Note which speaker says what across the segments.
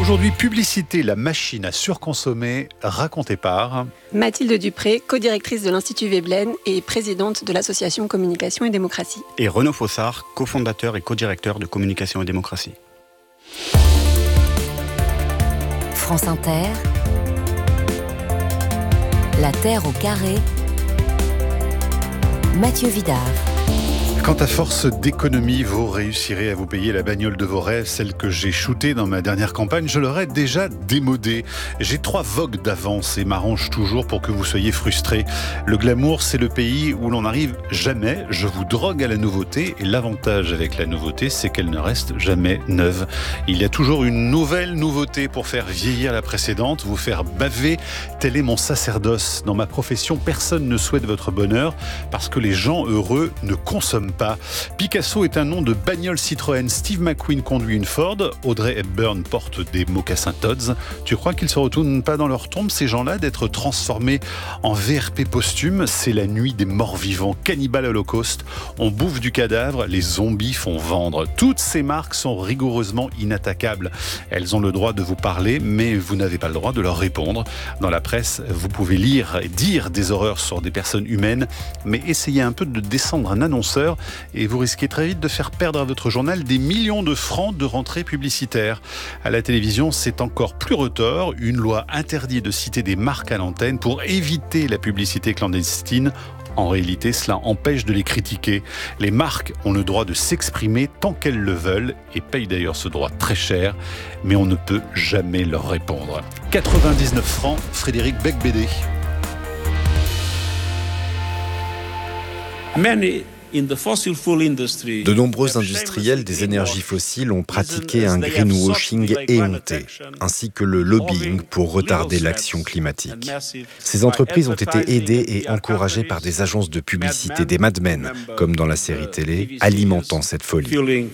Speaker 1: Aujourd'hui, publicité, la machine à surconsommer, racontée par
Speaker 2: Mathilde Dupré, co-directrice de l'Institut Veblen et présidente de l'association Communication et Démocratie.
Speaker 3: Et Renaud Fossard, cofondateur et co-directeur de Communication et Démocratie.
Speaker 4: France Inter, La Terre au carré, Mathieu Vidard.
Speaker 1: Quand à force d'économie, vous réussirez à vous payer la bagnole de vos rêves, celle que j'ai shootée dans ma dernière campagne, je l'aurais déjà démodée. J'ai 3 vogues d'avance et m'arrange toujours pour que vous soyez frustrés. Le glamour, c'est le pays où l'on n'arrive jamais. Je vous drogue à la nouveauté et l'avantage avec la nouveauté, c'est qu'elle ne reste jamais neuve. Il y a toujours une nouvelle nouveauté pour faire vieillir la précédente, vous faire baver. Tel est mon sacerdoce. Dans ma profession, personne ne souhaite votre bonheur parce que les gens heureux ne consomment pas. Picasso est un nom de bagnole Citroën. Steve McQueen conduit une Ford. Audrey Hepburn porte des mocassins Tod's. Tu crois qu'ils se retournent pas dans leur tombe, ces gens-là, d'être transformés en VRP posthume? C'est la nuit des morts vivants. Cannibal Holocaust. On bouffe du cadavre, les zombies font vendre. Toutes ces marques sont rigoureusement inattaquables. Elles ont le droit de vous parler, mais vous n'avez pas le droit de leur répondre. Dans la presse, vous pouvez lire et dire des horreurs sur des personnes humaines, mais essayez un peu de descendre un annonceur et vous risquez très vite de faire perdre à votre journal des millions de francs de rentrées publicitaires. À la télévision, c'est encore plus retors. Une loi interdit de citer des marques à l'antenne pour éviter la publicité clandestine. En réalité, cela empêche de les critiquer. Les marques ont le droit de s'exprimer tant qu'elles le veulent et payent d'ailleurs ce droit très cher, mais on ne peut jamais leur répondre. 99 francs, Frédéric Becbédé.
Speaker 5: De nombreux industriels des énergies fossiles ont pratiqué un greenwashing éhonté, ainsi que le lobbying pour retarder l'action climatique. Ces entreprises ont été aidées et encouragées par des agences de publicité, des madmen, comme dans la série télé, alimentant cette folie.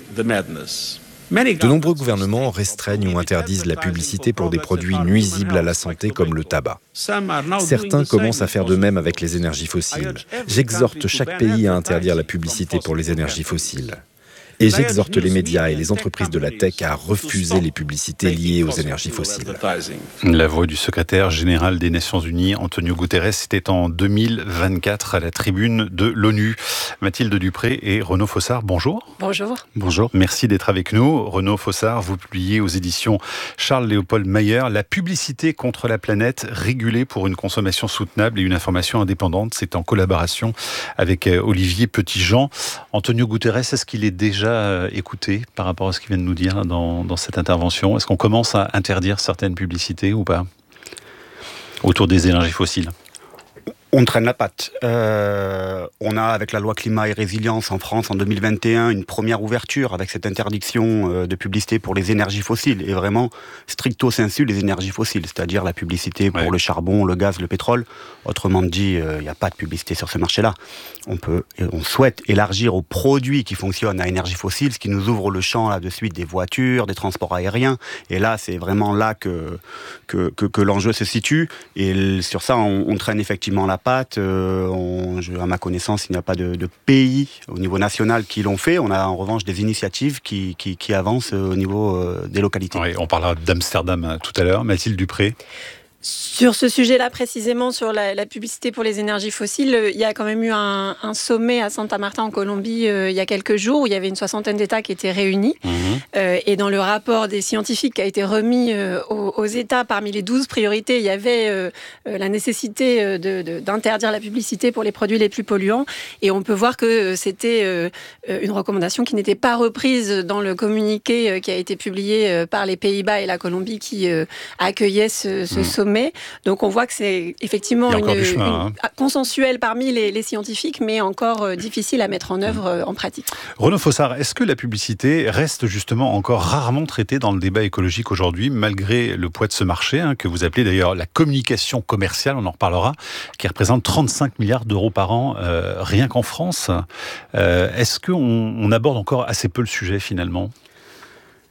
Speaker 5: De nombreux gouvernements restreignent ou interdisent la publicité pour des produits nuisibles à la santé comme le tabac. Certains commencent à faire de même avec les énergies fossiles. J'exhorte chaque pays à interdire la publicité pour les énergies fossiles. Et j'exhorte les médias et les entreprises de la tech à refuser les publicités liées aux énergies fossiles.
Speaker 1: La voix du secrétaire général des Nations Unies, Antonio Guterres, c'était en 2024 à la tribune de l'ONU. Mathilde Dupré et Renaud Fossard, bonjour.
Speaker 2: Bonjour.
Speaker 1: Bonjour, merci d'être avec nous. Renaud Fossard, vous publiez aux éditions Charles-Léopold Mayer « La publicité contre la planète, régulée pour une consommation soutenable et une information indépendante ». C'est en collaboration avec Olivier Petitjean. Antonio Guterres, est-ce qu'il est déjà écouté par rapport à ce qu'il vient de nous dire dans cette intervention? Est-ce qu'on commence à interdire certaines publicités ou pas autour des énergies fossiles?
Speaker 3: On traîne la patte. On a, avec la loi climat et résilience en France en 2021, une première ouverture avec cette interdiction de publicité pour les énergies fossiles, et vraiment stricto sensu les énergies fossiles, c'est-à-dire la publicité pour le charbon, le gaz, le pétrole. Autrement dit, il n'y a pas de publicité sur ce marché-là. On souhaite élargir aux produits qui fonctionnent à énergie fossile, ce qui nous ouvre le champ là de suite des voitures, des transports aériens. Et là, c'est vraiment là que l'enjeu se situe. Et sur ça, on traîne effectivement la patte. À ma connaissance, il n'y a pas de pays au niveau national qui l'ont fait. On a en revanche des initiatives qui avancent au niveau des localités.
Speaker 1: Oui, on parlera d'Amsterdam tout à l'heure. Mathilde Dupré.
Speaker 2: Sur ce sujet-là, précisément, sur la publicité pour les énergies fossiles, il y a quand même eu un sommet à Santa Marta, en Colombie, il y a quelques jours, où il y avait une 60aine d'États qui étaient réunis. Et dans le rapport des scientifiques qui a été remis aux États, parmi les 12 priorités, il y avait la nécessité d'interdire la publicité pour les produits les plus polluants. Et on peut voir que c'était une recommandation qui n'était pas reprise dans le communiqué qui a été publié par les Pays-Bas et la Colombie qui accueillaient ce sommet. Donc on voit que c'est effectivement consensuel parmi les scientifiques, mais encore difficile à mettre en œuvre en pratique.
Speaker 1: Renaud Fossard, est-ce que la publicité reste justement encore rarement traitée dans le débat écologique aujourd'hui, malgré le poids de ce marché, que vous appelez d'ailleurs la communication commerciale, on en reparlera, qui représente 35 milliards d'euros par an, rien qu'en France. Est-ce qu'on aborde encore assez peu le sujet finalement ?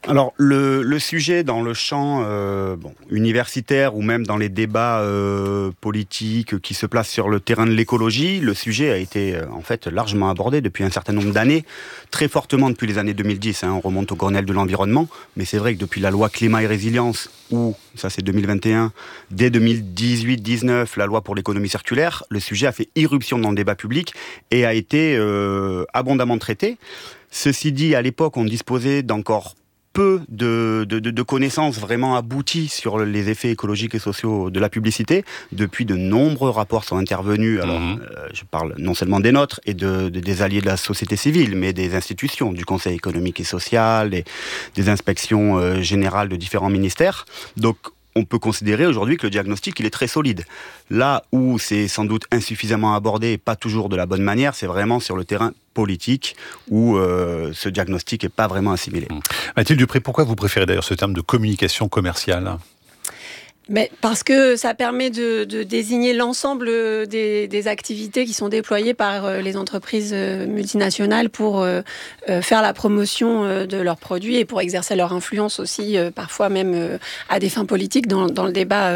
Speaker 3: Alors le sujet dans le champ universitaire ou même dans les débats politiques qui se placent sur le terrain de l'écologie, le sujet a été en fait largement abordé depuis un certain nombre d'années, très fortement depuis les années 2010, on remonte au Grenelle de l'environnement, mais c'est vrai que depuis la loi climat et résilience, ou ça c'est 2021, dès 2018-19, la loi pour l'économie circulaire, le sujet a fait irruption dans le débat public et a été abondamment traité. Ceci dit, à l'époque, on disposait d'encore peu de connaissances vraiment abouties sur les effets écologiques et sociaux de la publicité. Depuis, de nombreux rapports sont intervenus. Alors, je parle non seulement des nôtres et des alliés de la société civile, mais des institutions, du Conseil économique et social, et des inspections générales de différents ministères. Donc, on peut considérer aujourd'hui que le diagnostic, il est très solide. Là où c'est sans doute insuffisamment abordé et pas toujours de la bonne manière, c'est vraiment sur le terrain politique où ce diagnostic n'est pas vraiment assimilé.
Speaker 1: Mathilde Dupré, pourquoi vous préférez d'ailleurs ce terme de communication commerciale ?
Speaker 2: Mais parce que ça permet de désigner l'ensemble des activités qui sont déployées par les entreprises multinationales pour faire la promotion de leurs produits et pour exercer leur influence aussi, parfois même à des fins politiques dans le débat.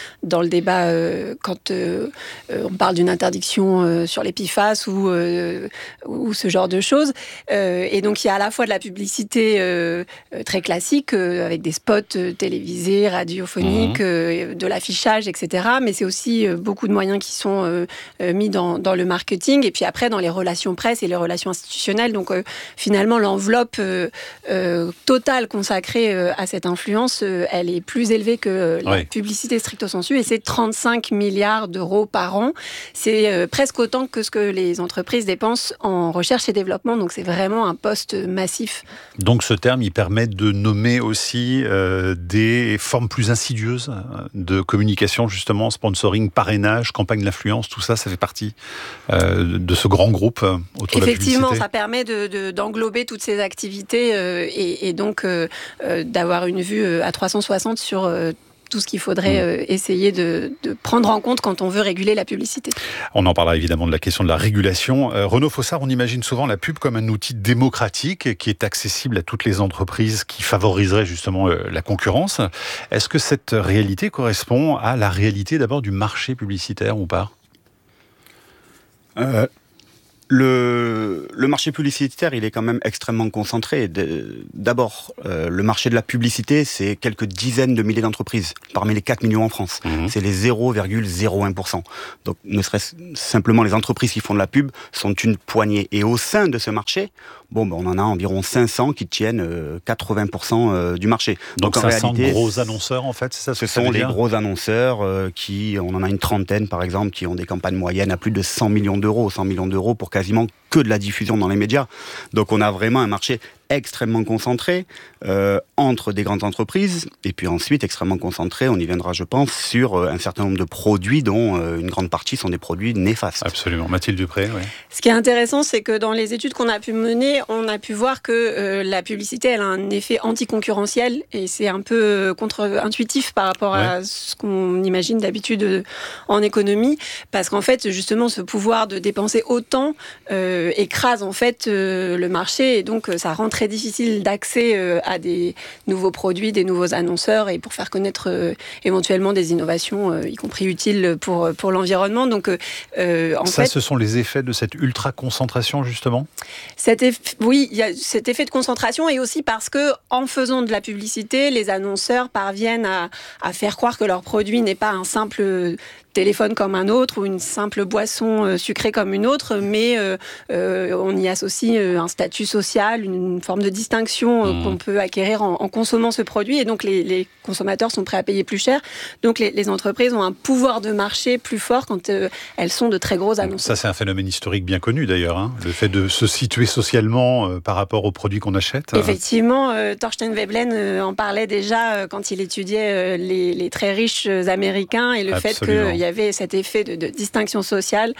Speaker 2: Quand on parle d'une interdiction sur les PFAS ou ce genre de choses. Et donc il y a à la fois de la publicité très classique avec des spots télévisés, radiophoniques, de l'affichage, etc. Mais c'est aussi beaucoup de moyens qui sont mis dans le marketing et puis après dans les relations presse et les relations institutionnelles. Donc finalement, l'enveloppe totale consacrée à cette influence, elle est plus élevée que la publicité stricto sensu et c'est 35 milliards d'euros par an. C'est presque autant que ce que les entreprises dépensent en recherche et développement. Donc c'est vraiment un poste massif.
Speaker 1: Donc ce terme, il permet de nommer aussi des formes plus insidieuses de communication, justement, sponsoring, parrainage, campagne d'influence, tout ça, ça fait partie de ce grand groupe autour de la publicité.
Speaker 2: Effectivement, ça permet d'englober toutes ces activités et donc d'avoir une vue à 360 sur tout ce qu'il faudrait essayer de prendre en compte quand on veut réguler la publicité.
Speaker 1: On en parlera évidemment de la question de la régulation. Renaud Fossard, on imagine souvent la pub comme un outil démocratique qui est accessible à toutes les entreprises, qui favoriserait justement la concurrence. Est-ce que cette réalité correspond à la réalité d'abord du marché publicitaire ou pas ?
Speaker 3: Le marché publicitaire, il est quand même extrêmement concentré. D'abord, le marché de la publicité, c'est quelques dizaines de milliers d'entreprises, parmi les 4 millions en France. C'est les 0,01%. Donc, ne serait-ce simplement les entreprises qui font de la pub sont une poignée. Et au sein de ce marché, on en a environ 500 qui tiennent 80% du marché.
Speaker 1: Donc
Speaker 3: en
Speaker 1: 500
Speaker 3: réalité,
Speaker 1: gros annonceurs, en fait, c'est ça ce que ça veut
Speaker 3: sont les
Speaker 1: dire ?
Speaker 3: gros annonceurs on en a une trentaine, par exemple, qui ont des campagnes moyennes à plus de 100 millions d'euros. 100 millions d'euros pour quasiment que de la diffusion dans les médias. Donc on a vraiment un marché extrêmement concentré entre des grandes entreprises et puis ensuite extrêmement concentré, on y viendra je pense, sur un certain nombre de produits dont une grande partie sont des produits néfastes.
Speaker 1: Absolument. Mathilde Dupré, oui.
Speaker 2: Ce qui est intéressant, c'est que dans les études qu'on a pu mener, on a pu voir que la publicité, elle a un effet anticoncurrentiel et c'est un peu contre-intuitif par rapport à ce qu'on imagine d'habitude en économie, parce qu'en fait, justement, ce pouvoir de dépenser autant écrase en fait le marché et donc ça rend très difficile d'accès à des nouveaux produits, des nouveaux annonceurs et pour faire connaître éventuellement des innovations, y compris utiles pour l'environnement. Donc,
Speaker 1: ce sont les effets de cette ultra-concentration, justement ?
Speaker 2: Oui, il y a cet effet de concentration et aussi parce que en faisant de la publicité, les annonceurs parviennent à faire croire que leur produit n'est pas un simple téléphone comme un autre ou une simple boisson sucrée comme une autre, mais on y associe un statut social, une forme de distinction qu'on peut acquérir en consommant ce produit et donc les consommateurs sont prêts à payer plus cher. Donc les entreprises ont un pouvoir de marché plus fort quand elles sont de très gros annonceurs.
Speaker 1: Ça c'est un phénomène historique bien connu d'ailleurs, le fait de se situer socialement par rapport aux produits qu'on achète.
Speaker 2: Effectivement, Thorstein Veblen en parlait déjà quand il étudiait les très riches américains et le fait qu'il y avait cet effet de distinction sociale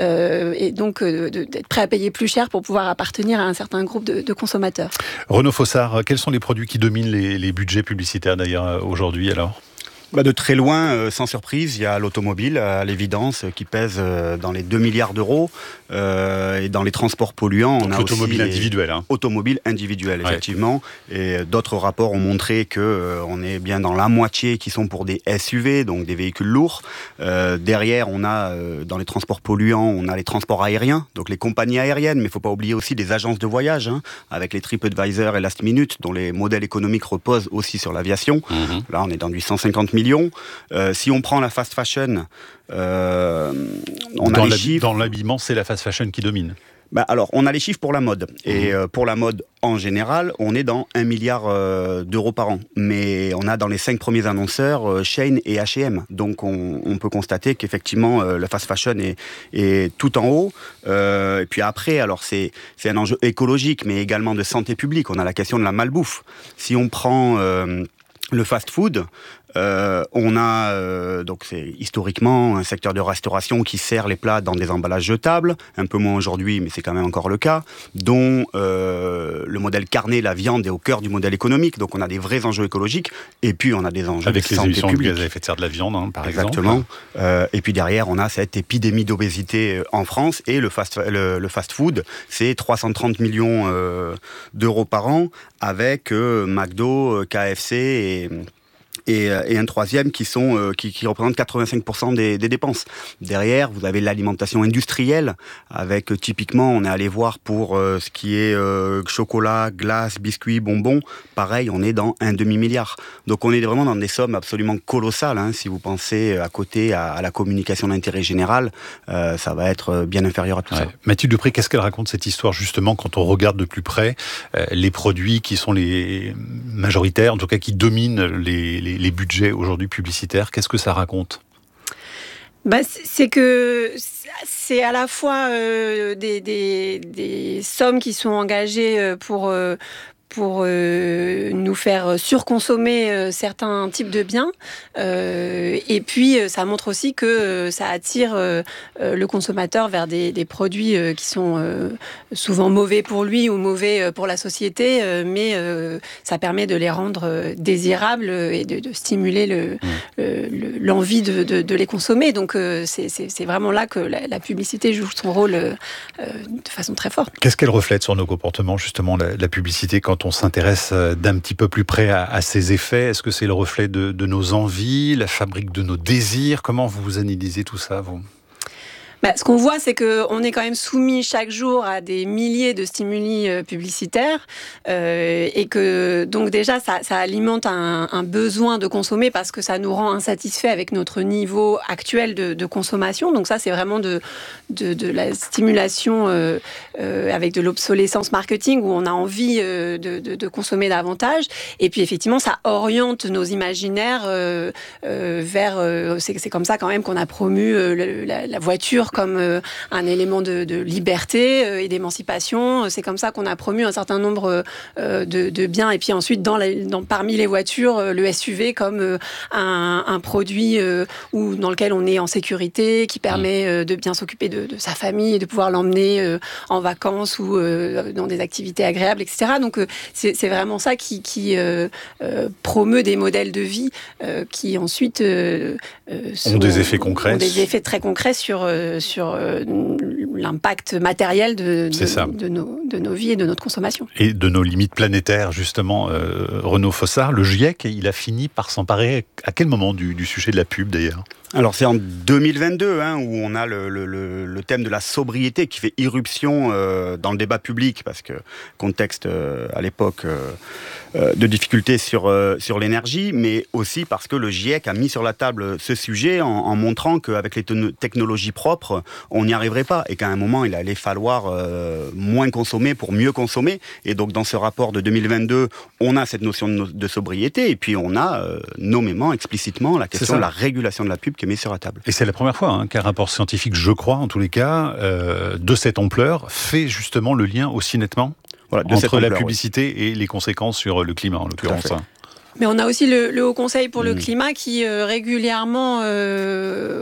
Speaker 2: et donc d'être prêt à payer plus cher pour pouvoir appartenir à un certain groupe de consommateurs.
Speaker 1: Renaud Fossard, quels sont les produits qui dominent les budgets publicitaires d'ailleurs aujourd'hui alors ?
Speaker 3: De très loin, sans surprise, il y a l'automobile, à l'évidence, qui pèse dans les 2 milliards d'euros. Et dans les transports polluants, on a
Speaker 1: l'automobile
Speaker 3: aussi
Speaker 1: individuelle.
Speaker 3: Automobile individuelle, effectivement. Et d'autres rapports ont montré qu'on est bien dans la moitié qui sont pour des SUV, donc des véhicules lourds. Derrière, on a, dans les transports polluants, on a les transports aériens, donc les compagnies aériennes, mais il ne faut pas oublier aussi des agences de voyage, avec les TripAdvisor et Last Minute, dont les modèles économiques reposent aussi sur l'aviation. Là, on est dans du 150 millions. Si on prend la fast fashion, on a les chiffres.
Speaker 1: Dans l'habillement, c'est la fast fashion qui domine.
Speaker 3: Alors, on a les chiffres pour la mode. Et pour la mode, en général, on est dans 1 milliard d'euros par an. Mais on a dans les 5 premiers annonceurs Shein et H&M. Donc, on peut constater qu'effectivement, la fast fashion est tout en haut. Et puis après, alors c'est un enjeu écologique, mais également de santé publique. On a la question de la malbouffe. Si on prend le fast-food, on a donc c'est historiquement un secteur de restauration qui sert les plats dans des emballages jetables, un peu moins aujourd'hui, mais c'est quand même encore le cas, dont le modèle carné, la viande est au cœur du modèle économique, donc on a des vrais enjeux écologiques, et puis on a des enjeux
Speaker 1: avec
Speaker 3: de santé publique.
Speaker 1: Avec les émissions de gaz à effet de serre de la viande, par
Speaker 3: Exactement.
Speaker 1: exemple.
Speaker 3: Et puis derrière, on a cette épidémie d'obésité en France, et le fast-food, c'est 330 millions d'euros par an, avec McDo, KFC et un troisième qui représente 85% des dépenses. Derrière, vous avez l'alimentation industrielle, avec typiquement, on est allé voir pour ce qui est chocolat, glace, biscuits, bonbons. Pareil, on est dans un demi-milliard. Donc on est vraiment dans des sommes absolument colossales. Si vous pensez à côté à la communication d'intérêt général, ça va être bien inférieur à tout ça.
Speaker 1: Mathilde Dupré, qu'est-ce qu'elle raconte cette histoire justement quand on regarde de plus près les produits qui sont les majoritaires, en tout cas qui dominent les budgets aujourd'hui publicitaires? Qu'est-ce que ça raconte?
Speaker 2: C'est que c'est à la fois des sommes qui sont engagées pour nous faire surconsommer certains types de biens. Et puis, ça montre aussi que ça attire le consommateur vers des produits qui sont souvent mauvais pour lui ou mauvais pour la société, mais ça permet de les rendre désirables et de stimuler l'envie de les consommer. Donc, c'est vraiment là que la publicité joue son rôle de façon très forte.
Speaker 1: Qu'est-ce qu'elle reflète sur nos comportements, justement, la publicité, quand on s'intéresse d'un petit peu plus près à ses effets? Est-ce que c'est le reflet de nos envies, la fabrique de nos désirs? Comment vous analysez tout ça, vous?
Speaker 2: Ce qu'on voit, c'est qu'on est quand même soumis chaque jour à des milliers de stimuli publicitaires et que donc déjà ça alimente un besoin de consommer parce que ça nous rend insatisfaits avec notre niveau actuel de consommation. Donc ça, c'est vraiment de la stimulation avec de l'obsolescence marketing où on a envie de consommer davantage. Et puis effectivement, ça oriente nos imaginaires vers... c'est comme ça quand même qu'on a promu la voiture comme un élément de liberté et d'émancipation. C'est comme ça qu'on a promu un certain nombre de biens. Et puis ensuite, parmi les voitures, le SUV comme un produit dans lequel on est en sécurité, qui permet de bien s'occuper de sa famille et de pouvoir l'emmener en vacances ou dans des activités agréables, etc. Donc c'est vraiment ça qui promeut des modèles de vie qui ensuite
Speaker 1: ont des effets concrets.
Speaker 2: Ont des effets très concrets sur l'impact matériel de nos vies et de notre consommation.
Speaker 1: Et de nos limites planétaires, justement. Renaud Fossard, le GIEC, il a fini par s'emparer à quel moment du sujet de la pub, d'ailleurs ?
Speaker 3: Alors c'est en 2022 où on a le thème de la sobriété qui fait irruption dans le débat public, parce que contexte à l'époque de difficultés sur l'énergie, mais aussi parce que le GIEC a mis sur la table ce sujet en montrant qu'avec les technologies propres, on n'y arriverait pas et qu'à un moment il allait falloir moins consommer pour mieux consommer. Et donc dans ce rapport de 2022, on a cette notion de sobriété et puis on a nommément, explicitement la question de la régulation de la pub qui est mise sur la table.
Speaker 1: Et c'est la première fois qu'un rapport scientifique, je crois en tous les cas, de cette ampleur, fait justement le lien aussi nettement entre la publicité et les conséquences sur le climat, en l'occurrence.
Speaker 2: Mais on a aussi le Haut Conseil pour le climat qui régulièrement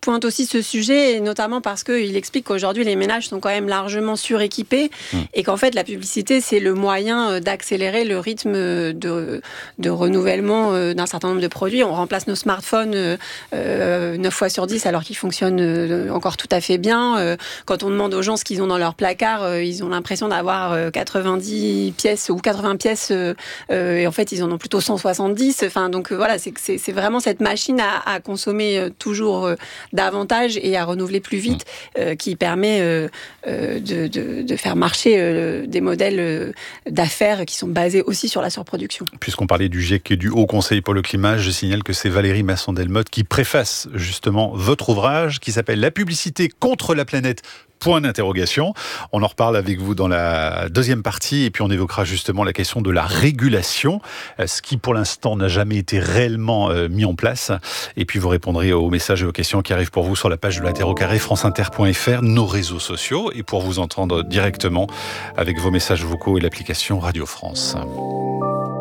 Speaker 2: pointe aussi ce sujet, et notamment parce qu'il explique qu'aujourd'hui, les ménages sont quand même largement suréquipés et qu'en fait, la publicité, c'est le moyen d'accélérer le rythme de renouvellement d'un certain nombre de produits. On remplace nos smartphones 9 fois sur 10 alors qu'ils fonctionnent encore tout à fait bien. Quand on demande aux gens ce qu'ils ont dans leur placard, ils ont l'impression d'avoir 90 pièces ou 80 pièces et en fait, ils en ont plutôt 170. Enfin, donc voilà, c'est vraiment cette machine à consommer toujours davantage et à renouveler plus vite qui permet de faire marcher des modèles d'affaires qui sont basés aussi sur la surproduction.
Speaker 1: Puisqu'on parlait du GIEC et du Haut Conseil pour le climat, je signale que c'est Valérie Masson-Delmotte qui préface justement votre ouvrage qui s'appelle « La publicité contre la planète ». Point d'interrogation. On en reparle avec vous dans la deuxième partie et puis on évoquera justement la question de la régulation, ce qui pour l'instant n'a jamais été réellement mis en place. Et puis vous répondrez aux messages et aux questions qui arrivent pour vous sur la page de la Terre au carré, franceinter.fr, nos réseaux sociaux et pour vous entendre directement avec vos messages vocaux et l'application Radio France.